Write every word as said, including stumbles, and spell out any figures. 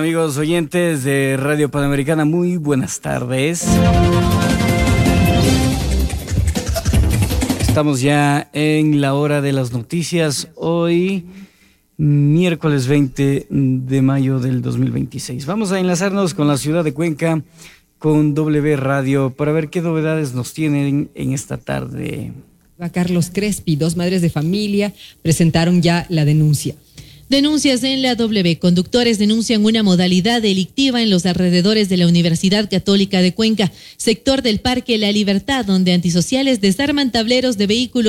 amigos oyentes de Radio Panamericana? Muy buenas tardes. Estamos ya en la hora de las noticias. Hoy, miércoles veinte de mayo del dos mil veintiséis. Vamos a enlazarnos con la ciudad de Cuenca, con W Radio, para ver qué novedades nos tienen en esta tarde. A Carlos Crespi, dos madres de familia presentaron ya la denuncia. Denuncias en la W. Conductores denuncian una modalidad delictiva en los alrededores de la Universidad Católica de Cuenca, sector del Parque La Libertad, donde antisociales desarman tableros de vehículos